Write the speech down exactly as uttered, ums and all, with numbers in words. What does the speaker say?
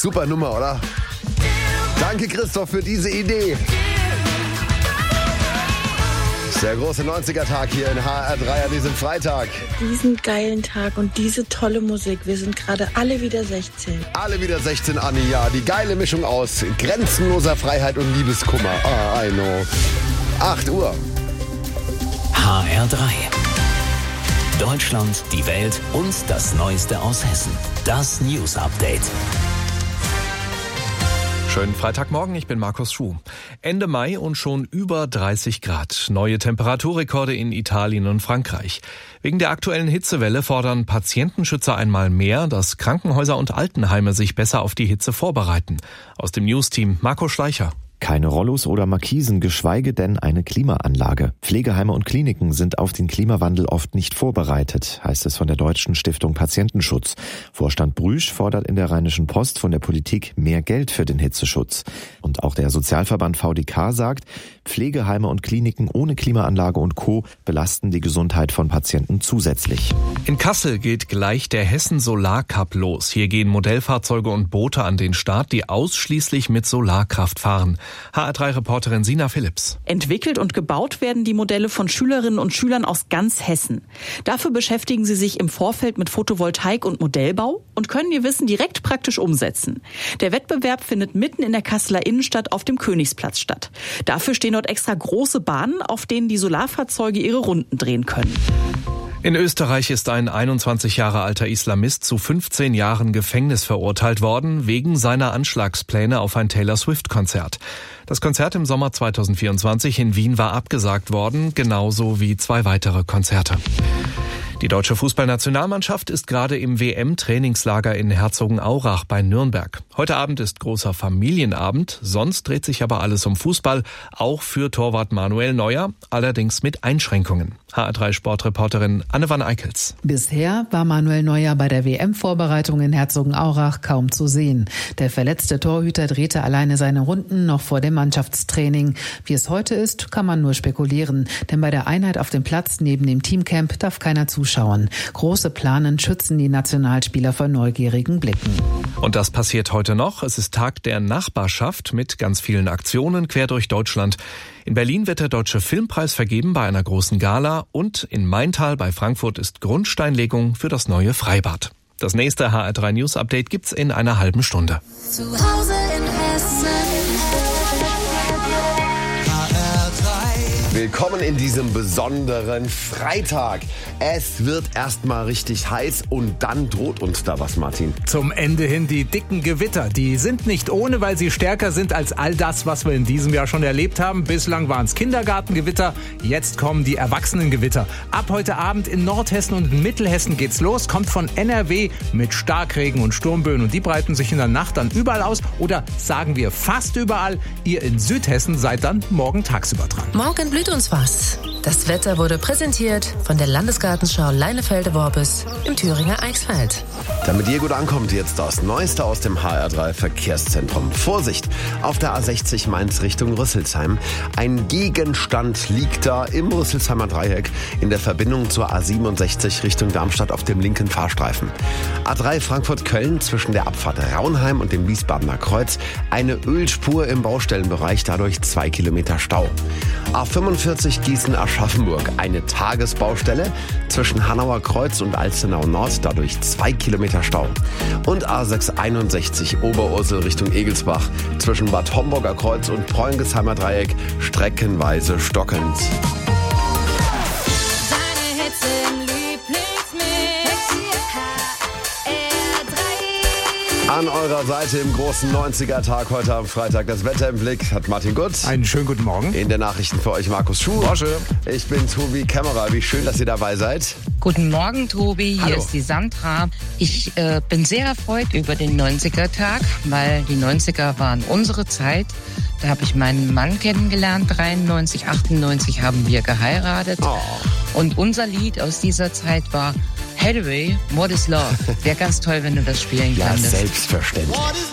Super Nummer, oder? Danke, Christoph, für diese Idee. Der große neunziger-Tag hier in H R drei an diesem Freitag. Diesen geilen Tag und diese tolle Musik. Wir sind gerade alle wieder sechzehn. Alle wieder sechzehn, Anni, ja. Die geile Mischung aus grenzenloser Freiheit und Liebeskummer. Ah, I know. acht Uhr. H R drei. Deutschland, die Welt und das Neueste aus Hessen. Das News Update. Schönen Freitagmorgen, ich bin Markus Schuh. Ende Mai und schon über dreißig Grad. Neue Temperaturrekorde in Italien und Frankreich. Wegen der aktuellen Hitzewelle fordern Patientenschützer einmal mehr, dass Krankenhäuser und Altenheime sich besser auf die Hitze vorbereiten. Aus dem News-Team Marco Schleicher. Keine Rollos oder Markisen, geschweige denn eine Klimaanlage. Pflegeheime und Kliniken sind auf den Klimawandel oft nicht vorbereitet, heißt es von der Deutschen Stiftung Patientenschutz. Vorstand Brüsch fordert in der Rheinischen Post von der Politik mehr Geld für den Hitzeschutz. Und auch der Sozialverband V D K sagt, Pflegeheime und Kliniken ohne Klimaanlage und Co. belasten die Gesundheit von Patienten zusätzlich. In Kassel geht gleich der Hessen Solar Cup los. Hier gehen Modellfahrzeuge und Boote an den Start, die ausschließlich mit Solarkraft fahren. H R drei-Reporterin Sina Philipps. Entwickelt und gebaut werden die Modelle von Schülerinnen und Schülern aus ganz Hessen. Dafür beschäftigen sie sich im Vorfeld mit Photovoltaik und Modellbau und können ihr Wissen direkt praktisch umsetzen. Der Wettbewerb findet mitten in der Kasseler Innenstadt auf dem Königsplatz statt. Dafür stehen dort extra große Bahnen, auf denen die Solarfahrzeuge ihre Runden drehen können. In Österreich ist ein einundzwanzig Jahre alter Islamist zu fünfzehn Jahren Gefängnis verurteilt worden, wegen seiner Anschlagspläne auf ein Taylor-Swift-Konzert. Das Konzert im Sommer zweitausendvierundzwanzig in Wien war abgesagt worden, genauso wie zwei weitere Konzerte. Die deutsche Fußballnationalmannschaft ist gerade im W M-Trainingslager in Herzogenaurach bei Nürnberg. Heute Abend ist großer Familienabend, sonst dreht sich aber alles um Fußball, auch für Torwart Manuel Neuer, allerdings mit Einschränkungen. H R drei-Sportreporterin Anne van Eickels. Bisher war Manuel Neuer bei der W M-Vorbereitung in Herzogenaurach kaum zu sehen. Der verletzte Torhüter drehte alleine seine Runden noch vor dem Mannschaftstraining. Wie es heute ist, kann man nur spekulieren, denn bei der Einheit auf dem Platz neben dem Teamcamp darf keiner zuschauen. Große Planen schützen die Nationalspieler vor neugierigen Blicken. Und das passiert heute noch. Es ist Tag der Nachbarschaft mit ganz vielen Aktionen quer durch Deutschland. In Berlin wird der Deutsche Filmpreis vergeben bei einer großen Gala und in Maintal bei Frankfurt ist Grundsteinlegung für das neue Freibad. Das nächste H R drei News Update gibt's in einer halben Stunde. Zu Hause in Hessen. Willkommen in diesem besonderen Freitag. Es wird erstmal richtig heiß und dann droht uns da was, Martin. Zum Ende hin die dicken Gewitter. Die sind nicht ohne, weil sie stärker sind als all das, was wir in diesem Jahr schon erlebt haben. Bislang waren es Kindergartengewitter, jetzt kommen die Erwachsenengewitter. Ab heute Abend in Nordhessen und Mittelhessen geht's los. Kommt von N R W mit Starkregen und Sturmböen und die breiten sich in der Nacht dann überall aus. Oder sagen wir fast überall. Ihr in Südhessen seid dann morgen tagsüber dran. Morgen blüht uns was. Das Wetter wurde präsentiert von der Landesgartenschau Leinefelde-Worbis im Thüringer Eichsfeld. Damit ihr gut ankommt, jetzt das Neueste aus dem H R drei Verkehrszentrum. Vorsicht, auf der A sechzig Mainz Richtung Rüsselsheim. Ein Gegenstand liegt da im Rüsselsheimer Dreieck in der Verbindung zur A siebenundsechzig Richtung Darmstadt auf dem linken Fahrstreifen. A drei Frankfurt-Köln zwischen der Abfahrt Raunheim und dem Wiesbadener Kreuz. Eine Ölspur im Baustellenbereich, dadurch zwei Kilometer Stau. A fünfundvierzig Gießen-Aschaffenburg, eine Tagesbaustelle zwischen Hanauer Kreuz und Alzenau Nord, dadurch zwei Kilometer Stau. Und A sechshunderteinundsechzig Oberursel Richtung Egelsbach zwischen Bad Homburger Kreuz und Preungesheimer Dreieck streckenweise stockend. An eurer Seite im großen neunziger-Tag heute am Freitag. Das Wetter im Blick hat Martin Gutz. Einen schönen guten Morgen. In den Nachrichten für euch Markus Schuh. Porsche. Ich bin Tobi Kämmerer. Wie schön, dass ihr dabei seid. Guten Morgen, Tobi. Hier Hallo. ist die Sandra. Ich äh, bin sehr erfreut über den neunziger-Tag, weil die neunziger waren unsere Zeit. Da habe ich meinen Mann kennengelernt. dreiundneunzig, achtundneunzig haben wir geheiratet. Oh. Und unser Lied aus dieser Zeit war Hathaway, What is Love? Wäre ganz toll, wenn du das spielen Ja, könntest. selbstverständlich.